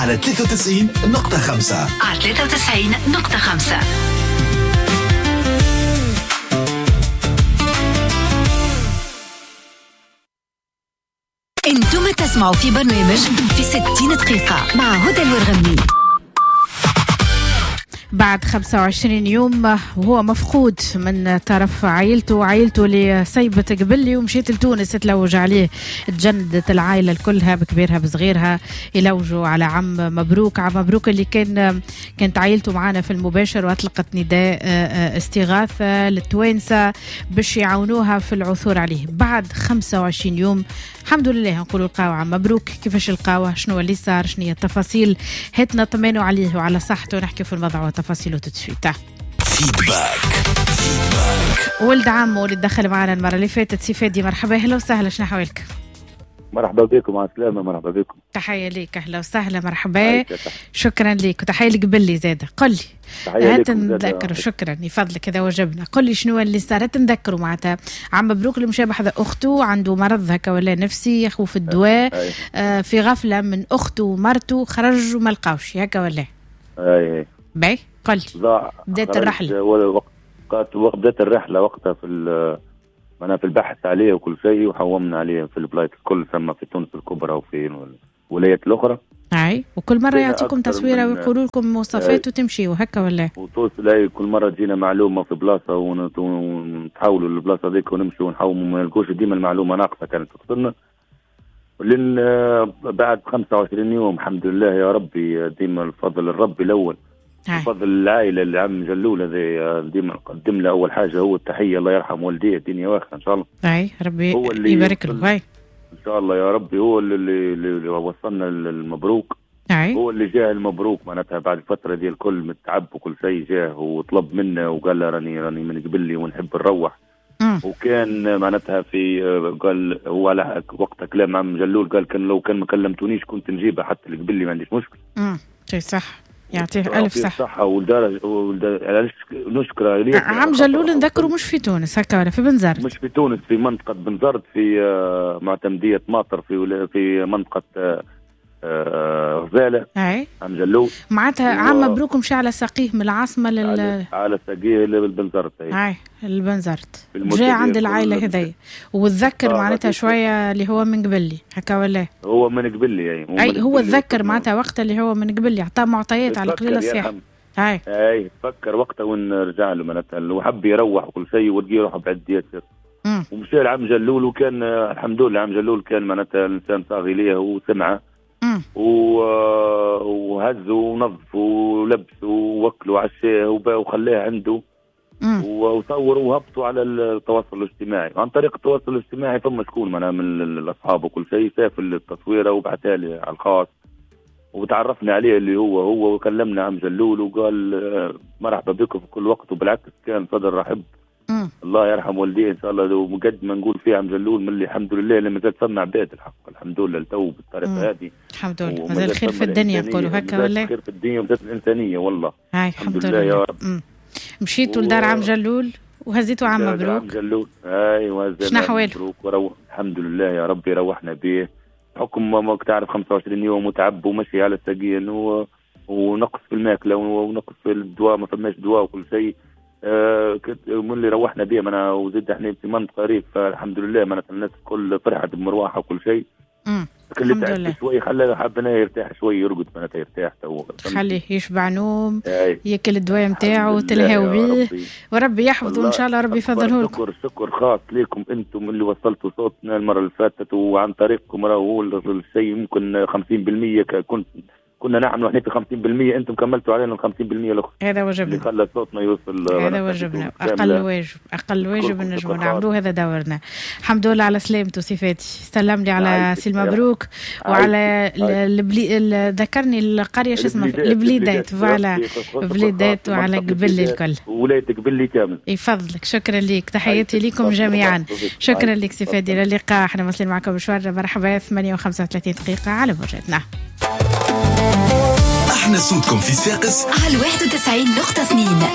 على 93.5. على 93.5. انتم تسمعوا في برنامج في 60 دقيقة مع هدى الورغمي. بعد 25 يوم وهو مفقود من طرف عائلته اللي سيبت قبلي ومشيت لتونس تلوج عليه. تجندت العائلة كلها بكبيرها بصغيرها يلوجوا على عم مبروك اللي كانت عائلته معانا في المباشر، واطلقت نداء استغاثة للتوانسة باش يعاونوها في العثور عليه. بعد 25 يوم الحمد لله نقولوا لقاو عم مبروك. كيفاش لقاوه، شنو اللي صار، شنو هي التفاصيل، هاتنا طمنوا عليه وعلى صحته ونحكي في الموضوع وتفاصيله تتسويته. فيدباك. ولد عمه اللي دخل معنا المرة اللي فاتت سي فادي، مرحبا. اهلا وسهلا، شنو حوالك؟ مرحبا بكم، مع السلامة. مرحبا بكم. تحية ليك، أهلا وسهلا، مرحبا. شكرا ليك وتحية لك قبلي زادة. قل لي هات نذكروا، شكرا يفضلك، هذا واجبنا. قل لي شنو اللي صار، هات نذكروا معناتها عم مبروك اللي مشى بحذا أخته، عنده مرض هكا ولا نفسي، يخوف الدواء. في غفلة من أخته ومرته خرج وما لقاوش هكا ولا اي باي. قل بدات الرحلة بدات الرحلة وقتها أنا في البحث عليه وكل شيء، وحومنا عليه في البلايص الكل، ثم في تونس الكبرى وفي الولايات الأخرى. أي وكل مرة يعطيكم تصويرة ويقولوا لكم مواصفات وتمشي وهكا ولا؟ وتوصل كل مرة تجينا معلومة في بلاصة ونتحولوا للبلاصة ذيك ونمشي ونحوموا، ما نلقوش، ديما المعلومة ناقصة كانت توصلنا. لأن بعد 25 يوم الحمد لله يا ربي، ديما الفضل الرب الأول، بفضل العائلة اللي عم جلول هذا، ديما نقدم له أول حاجة هو التحية. الله يرحم والديه، الدنيا واخرة إن شاء الله. أي ربي يبارك له. إن شاء الله يا ربي. هو اللي وصلنا المبروك. هو اللي جاه المبروك معناتها بعد الفترة دي الكل متعب وكل شيء، جاه وطلب منا وقال له راني من قبلي ونحب نروح. وكان معناتها قال هو على وقتها كلام عم جلول، قال لو كان ما كلمتونيش كنت نجيبها حتى اللي قبلي، ما عنديش مشكلة. شيء صح، يعطيه ألف صحة. نشكر عم جلول نذكره مش في تونس هكا ولا في بنزرت؟ مش في تونس، في منطقة بنزرت، في معتمدية ماطر، في منطقة غزالة. عم جلول معناتها عم مبروك مشي على ساقيه من العاصمة على ساقيه للبنزرت. البنزرت جاء عند العائلة هذي وتذكر معناتها شوية اللي هو من قبلي هكا ولا؟ هو من قبلي هو تذكر معناتها وقت اللي هو من قبلي، عطاه معطيات على قليل الصحة. تفكر وقتها وين رجع له معناتها، لو حب يروح وكل شيء ورجع يروح بعد ياسر. ومشى لعم جلول، وكان الحمد لله عم جلول كان معناتها الانسان صاغي ليه وسمعه، وهزه ونظفه ولبسه ووكله وعشاه وخلاه عنده، وصوروا وهبطوا على التواصل الاجتماعي. عن طريق التواصل الاجتماعي ثم شكون من الاصحاب وكل شيء شاف التصويره وبعثها لي على الخاص، وتعرفنا عليه اللي هو وكلمنا عم جلول وقال مرحبا بكم في كل وقت، وبالعكس كان صدر رحب. الله يرحم والديه ان شاء الله. وقد ما نقول فيه عم جلول من اللي الحمد لله لما زاد سمع عباد الحق الحمد لله التو بالطريقه هذه. الحمد لله مازال الخير في الدنيا نقولوا هكا ولا؟ الخير في الدنيا وزاد الانسانيه والله. الحمد لله يا رب. مشيتوا لدار عم جلول وهزيتوا عم مبروك. عم جلول وهزينا شنو حواله؟ مبروك الحمد لله يا ربي. روحنا به حكم ما تعرف 25 يوم وتعب ومشي على الساقين ونقص في الماكله ونقص في الدواء، ما فماش دواء وكل شيء. من اللي روحنا به منا، وزد احنا في منطقه ريف، فالحمد لله معناتها الناس الكل فرحت بمروحه وكل شيء. لكن اللي تعب شوي خلاه حبنا يرتاح شوي، يرقد معناتها يرتاح خليه يشبع نوم، ياكل الدواء نتاعو وتلهاو بيه، وربي يحفظه ان شاء الله، ربي يفضله لكم. شكر خاص لكم انتم اللي وصلتوا صوتنا المره اللي فاتت، وعن طريقكم راهو الشيء ممكن 50% كنا نحن في 50%، انتم كملتوا علينا 50% الاخرى. هذا واجبنا اللي خلى صوتنا يوصل. هذا واجبنا، اقل واجب نجموا نعملوه، هذا دورنا. الحمد لله على سلامته سي فادي، سلم لي على سي مبروك وعلى ذكرني القريه شو اسمها البليدات، فوالا بليدات، وعلى قبلي الكل ولايه قبلي كامل. يفضلك، شكرا لك، تحياتي لكم جميعا. شكرا لك سي فادي، للقاء. احنا واصلين معكم مشوار. مرحبا. 8:35 دقيقه على موجتنا. احنا صوتكم في صفاقس على 91.2.